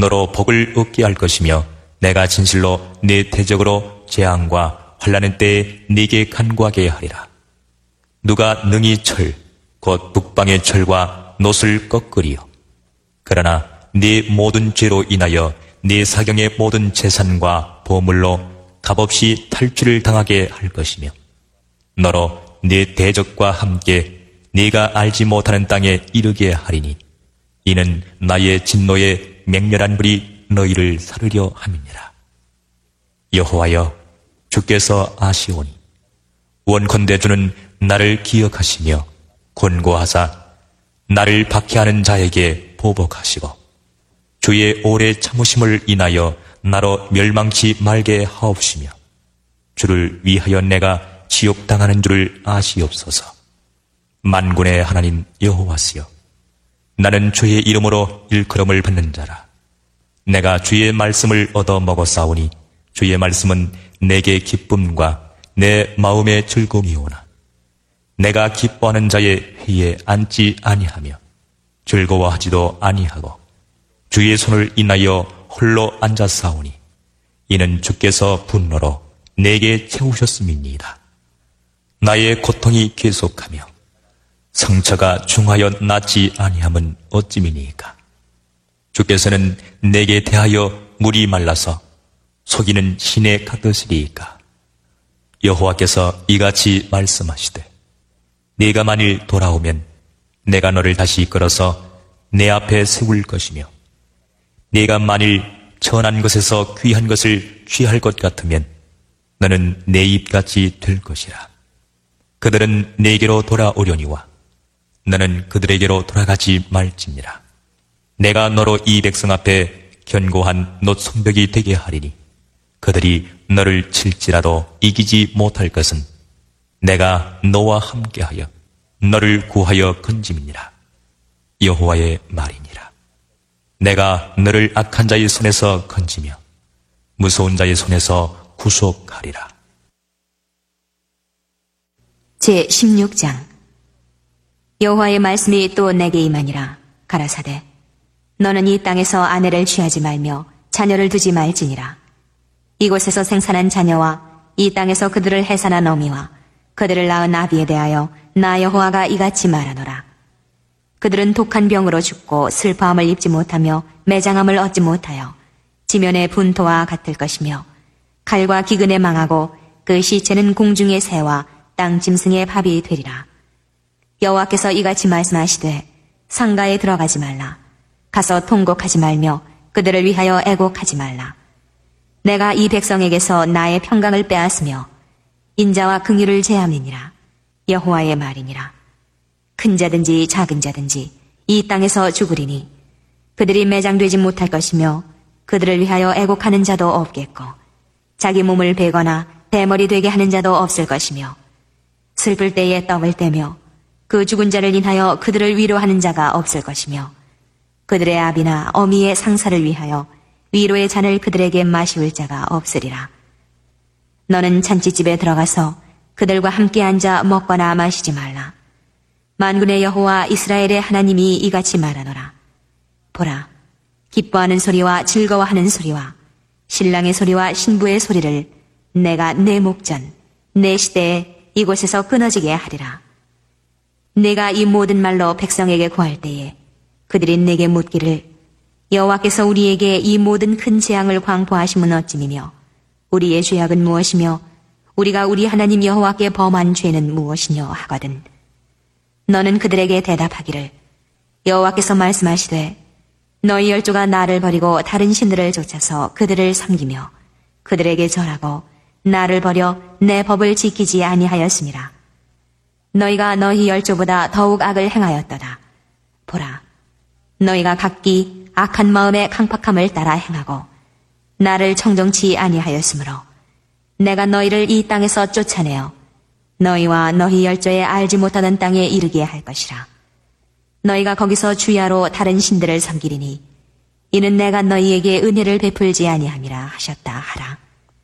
너로 복을 얻게 할 것이며 내가 진실로 네 대적으로 재앙과 환난의 때에 네게 간구하게 하리라. 누가 능히 철, 곧 북방의 철과 놋을 꺾으리요. 그러나 네 모든 죄로 인하여 네 사경의 모든 재산과 보물로 값없이 탈취를 당하게 할 것이며 너로 네 대적과 함께 네가 알지 못하는 땅에 이르게 하리니 이는 나의 진노의 맹렬한 불이 너희를 사르려 함이니라. 여호와여, 주께서 아시오니 원컨대 주는 나를 기억하시며 권고하사 나를 박해하는 자에게 보복하시고 주의 오래 참으심을 인하여 나로 멸망치 말게 하옵시며 주를 위하여 내가 지옥당하는 줄을 아시옵소서. 만군의 하나님 여호와시여, 나는 주의 이름으로 일컬음을 받는 자라. 내가 주의 말씀을 얻어 먹었사오니 주의 말씀은 내게 기쁨과 내 마음의 즐거움이오나 내가 기뻐하는 자의 회에 앉지 아니하며 즐거워하지도 아니하고 주의 손을 인하여 홀로 앉았사오니 이는 주께서 분노로 내게 채우셨음이니이다. 나의 고통이 계속하며 상처가 중하여 낫지 아니함은 어찌미니까. 주께서는 내게 대하여 물이 말라서 속이는 신에 같으시리이까. 여호와께서 이같이 말씀하시되 네가 만일 돌아오면 내가 너를 다시 이끌어서 내 앞에 세울 것이며 네가 만일 천한 것에서 귀한 것을 취할 것 같으면 너는 내 입같이 될 것이라. 그들은 내게로 돌아오려니와 너는 그들에게로 돌아가지 말지니라. 내가 너로 이 백성 앞에 견고한 놋 성벽이 되게 하리니 그들이 너를 칠지라도 이기지 못할 것은 내가 너와 함께하여 너를 구하여 건짐이니라. 여호와의 말이니라. 내가 너를 악한 자의 손에서 건지며 무서운 자의 손에서 구속하리라. 제16장. 여호와의 말씀이 또 내게 임하니라. 가라사대 너는 이 땅에서 아내를 취하지 말며 자녀를 두지 말지니라. 이곳에서 생산한 자녀와 이 땅에서 그들을 해산한 어미와 그들을 낳은 아비에 대하여 나 여호와가 이같이 말하노라. 그들은 독한 병으로 죽고 슬퍼함을 입지 못하며 매장함을 얻지 못하여 지면의 분토와 같을 것이며 칼과 기근에 망하고 그 시체는 공중의 새와 땅 짐승의 밥이 되리라. 여호와께서 이같이 말씀하시되 상가에 들어가지 말라. 가서 통곡하지 말며 그들을 위하여 애곡하지 말라. 내가 이 백성에게서 나의 평강을 빼앗으며 인자와 긍휼을 제함이니라. 여호와의 말이니라. 큰 자든지 작은 자든지 이 땅에서 죽으리니 그들이 매장되지 못할 것이며 그들을 위하여 애곡하는 자도 없겠고 자기 몸을 베거나 대머리 되게 하는 자도 없을 것이며 슬플 때에 떡을 떼며 그 죽은 자를 인하여 그들을 위로하는 자가 없을 것이며 그들의 아비나 어미의 상사를 위하여 위로의 잔을 그들에게 마시울 자가 없으리라. 너는 잔치집에 들어가서 그들과 함께 앉아 먹거나 마시지 말라. 만군의 여호와 이스라엘의 하나님이 이같이 말하노라. 보라, 기뻐하는 소리와 즐거워하는 소리와 신랑의 소리와 신부의 소리를 내가 내 목전, 내 시대에 이곳에서 끊어지게 하리라. 내가 이 모든 말로 백성에게 구할 때에 그들이 내게 묻기를 여호와께서 우리에게 이 모든 큰 재앙을 광포하심은 어찌미며 우리의 죄악은 무엇이며 우리가 우리 하나님 여호와께 범한 죄는 무엇이뇨 하거든. 너는 그들에게 대답하기를 여호와께서 말씀하시되 너희 열조가 나를 버리고 다른 신들을 쫓아서 그들을 섬기며 그들에게 절하고 나를 버려 내 법을 지키지 아니하였음이라. 너희가 너희 열조보다 더욱 악을 행하였도다. 보라, 너희가 각기 악한 마음의 강팍함을 따라 행하고 나를 청정치 아니하였으므로 내가 너희를 이 땅에서 쫓아내어 너희와 너희 열조에 알지 못하는 땅에 이르게 할 것이라. 너희가 거기서 주야로 다른 신들을 섬기리니 이는 내가 너희에게 은혜를 베풀지 아니함이라 하셨다 하라.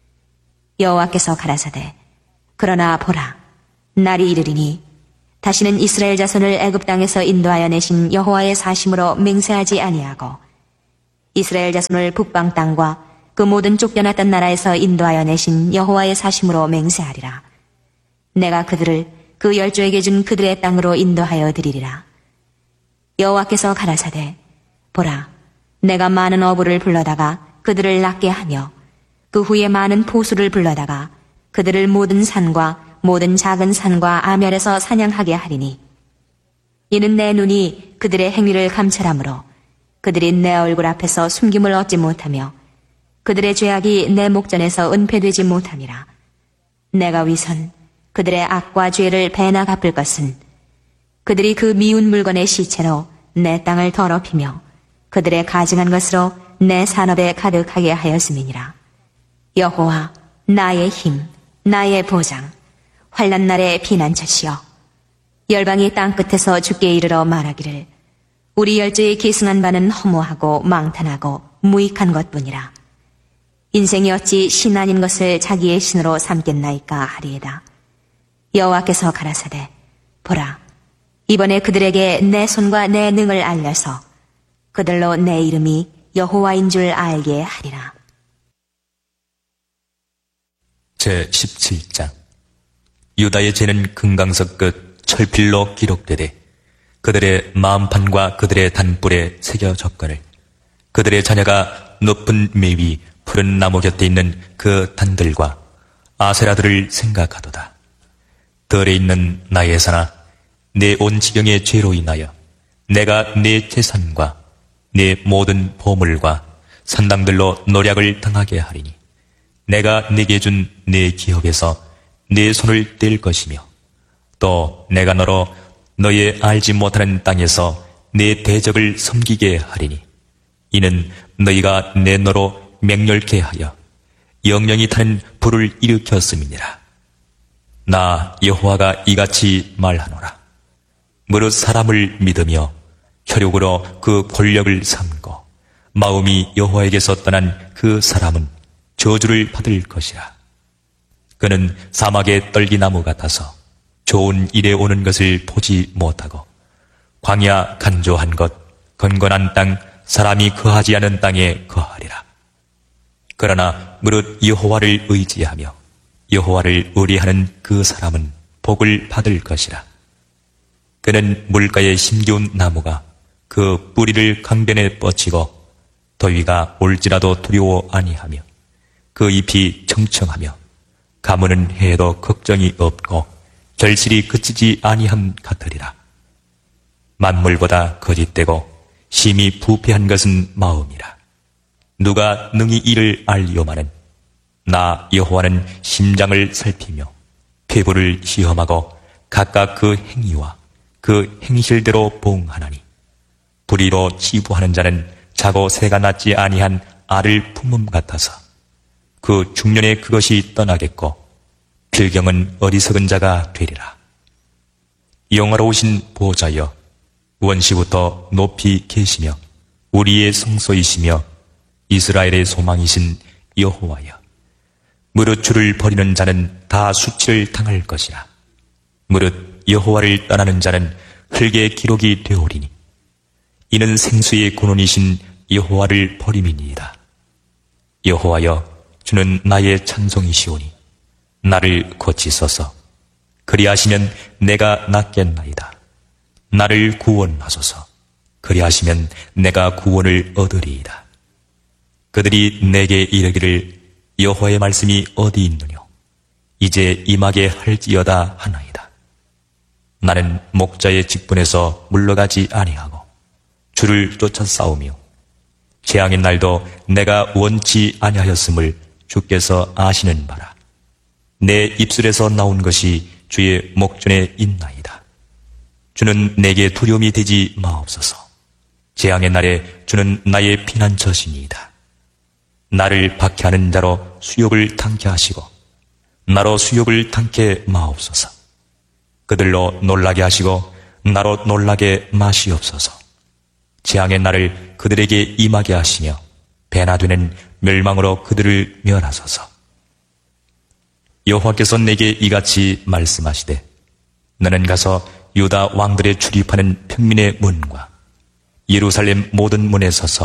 여호와께서 가라사대 그러나 보라, 날이 이르리니 다시는 이스라엘 자손을 애굽 땅에서 인도하여 내신 여호와의 사심으로 맹세하지 아니하고 이스라엘 자손을 북방 땅과 그 모든 쫓겨났던 나라에서 인도하여 내신 여호와의 사심으로 맹세하리라. 내가 그들을 그 열조에게 준 그들의 땅으로 인도하여 드리리라. 여호와께서 가라사대 보라, 내가 많은 어부를 불러다가 그들을 낫게 하며 그 후에 많은 포수를 불러다가 그들을 모든 산과 모든 작은 산과 아멸에서 사냥하게 하리니 이는 내 눈이 그들의 행위를 감찰하므로 그들이 내 얼굴 앞에서 숨김을 얻지 못하며 그들의 죄악이 내 목전에서 은폐되지 못함이라. 내가 위선 그들의 악과 죄를 배나 갚을 것은 그들이 그 미운 물건의 시체로 내 땅을 더럽히며 그들의 가증한 것으로 내 산업에 가득하게 하였음이니라. 여호와 나의 힘, 나의 보장, 환난 날의 피난처시여, 열방이 땅 끝에서 주께 이르러 말하기를 우리 열조의 계승한 바는 허무하고 망탄하고 무익한 것뿐이라. 인생이 어찌 신 아닌 것을 자기의 신으로 삼겠나이까 하리이다. 여호와께서 가라사대 보라, 이번에 그들에게 내 손과 내 능을 알려서 그들로 내 이름이 여호와인 줄 알게 하리라. 제17장. 유다의 죄는 금강석 끝 철필로 기록되되 그들의 마음판과 그들의 단뿔에 새겨 적거늘 그들의 자녀가 높은 매 위 푸른 나무 곁에 있는 그 단들과 아세라들을 생각하도다. 들에 있는 나의 산아, 내 온 지경의 죄로 인하여 내가 내 재산과 내 모든 보물과 산당들로 노략을 당하게 하리니 내가 네게 준 내 기업에서 내 손을 뗄 것이며 또 내가 너로 너의 알지 못하는 땅에서 내 대적을 섬기게 하리니 이는 너희가 내 너로 맹렬케 하여 영영이 타는 불을 일으켰음이니라. 나 여호와가 이같이 말하노라. 무릇 사람을 믿으며 혈육으로 그 권력을 삼고 마음이 여호와에게서 떠난 그 사람은 저주를 받을 것이라. 그는 사막의 떨기나무 같아서 좋은 일에 오는 것을 보지 못하고 광야 간조한 것 건건한 땅 사람이 거하지 않은 땅에 거하리라. 그러나 무릇 여호와를 의지하며 여호와를 의뢰하는 그 사람은 복을 받을 것이라. 그는 물가에 심기운 나무가 그 뿌리를 강변에 뻗치고 더위가 올지라도 두려워 아니하며 그 잎이 청청하며 가무는 해도 걱정이 없고 결실이 그치지 아니함 같으리라. 만물보다 거짓되고 심히 부패한 것은 마음이라. 누가 능히 이를 알리오마는 나 여호와는 심장을 살피며 폐부를 시험하고 각각 그 행위와 그 행실대로 보응하나니 불의로 치부하는 자는 자고 새가 낳지 아니한 알을 품음 같아서 그 중년에 그것이 떠나겠고 필경은 어리석은 자가 되리라. 영화로우신 보호자여, 원시부터 높이 계시며 우리의 성소이시며 이스라엘의 소망이신 여호와여, 무릇 주를 버리는 자는 다 수치를 당할 것이라. 무릇 여호와를 떠나는 자는 흙의 기록이 되오리니 이는 생수의 근원이신 여호와를 버림이니이다. 여호와여, 주는 나의 찬송이시오니 나를 고치소서. 그리하시면 내가 낫겠나이다. 나를 구원하소서. 그리하시면 내가 구원을 얻으리이다. 그들이 내게 이르기를 여호와의 말씀이 어디 있느뇨? 이제 임하게 할지어다 하나이다. 나는 목자의 직분에서 물러가지 아니하고 주를 쫓아 싸우며 재앙의 날도 내가 원치 아니하였음을 주께서 아시는 바라. 내 입술에서 나온 것이 주의 목전에 있나이다. 주는 내게 두려움이 되지 마옵소서. 재앙의 날에 주는 나의 피난처시니이다. 나를 박해하는 자로 수욕을 당케 하시고 나로 수욕을 당케 마옵소서. 그들로 놀라게 하시고 나로 놀라게 마시옵소서. 재앙의 날을 그들에게 임하게 하시며 배나 되는 멸망으로 그들을 멸하소서. 여호와께서 내게 이같이 말씀하시되 너는 가서 유다 왕들의 출입하는 평민의 문과 예루살렘 모든 문에 서서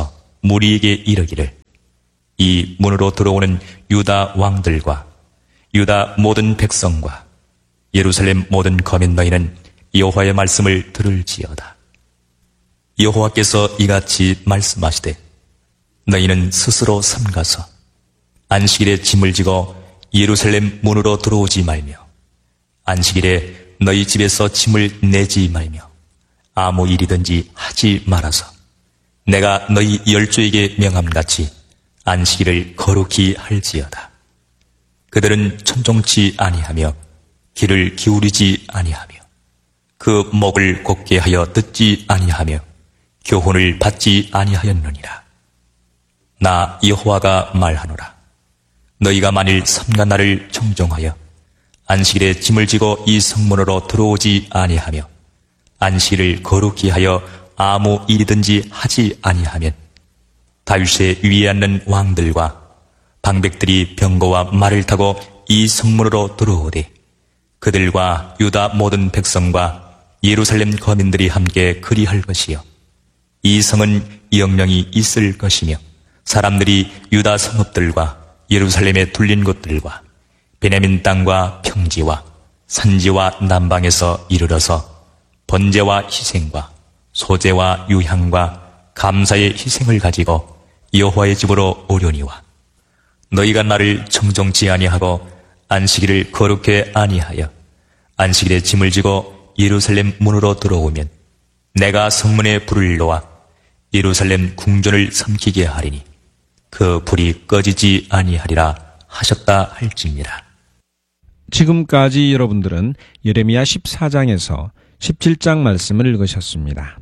무리에게 이르기를 이 문으로 들어오는 유다 왕들과 유다 모든 백성과 예루살렘 모든 거민 너희는 여호와의 말씀을 들을지어다. 여호와께서 이같이 말씀하시되 너희는 스스로 삼가서 안식일에 짐을 지고 예루살렘 문으로 들어오지 말며 안식일에 너희 집에서 짐을 내지 말며 아무 일이든지 하지 말아서 내가 너희 열조에게 명함같이 안식일을 거룩히 할지어다. 그들은 천종치 아니하며 귀를 기울이지 아니하며 그 목을 곧게 하여 듣지 아니하며 교훈을 받지 아니하였느니라. 나 여호와가 말하노라. 너희가 만일 삼가날을 청종하여 안식일에 짐을 지고 이 성문으로 들어오지 아니하며 안식일을 거룩히 하여 아무 일이든지 하지 아니하면 다윗의 위에 앉는 왕들과 방백들이 병거와 말을 타고 이 성문으로 들어오되 그들과 유다 모든 백성과 예루살렘 거민들이 함께 그리할 것이요 이 성은 영령이 있을 것이며 사람들이 유다 성읍들과 예루살렘에 둘린 곳들과 베냐민 땅과 평지와 산지와 남방에서 이르러서 번제와 희생과 소제와 유향과 감사의 희생을 가지고 여호와의 집으로 오려니와 너희가 나를 청종치 아니하고 안식일을 거룩해 아니하여 안식일에 짐을 지고 예루살렘 문으로 들어오면 내가 성문에 불을 놓아 예루살렘 궁전을 삼키게 하리니 그 불이 꺼지지 아니하리라 하셨다 할지니라. 지금까지 여러분들은 예레미야 14장에서 17장 말씀을 읽으셨습니다.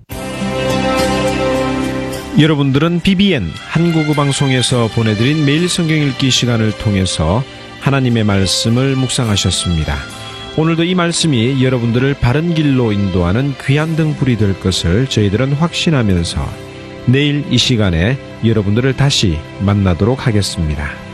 여러분들은 BBN 한국어 방송에서 보내드린 매일 성경 읽기 시간을 통해서 하나님의 말씀을 묵상하셨습니다. 오늘도 이 말씀이 여러분들을 바른 길로 인도하는 귀한 등불이 될 것을 저희들은 확신하면서 내일 이 시간에 여러분들을 다시 만나도록 하겠습니다.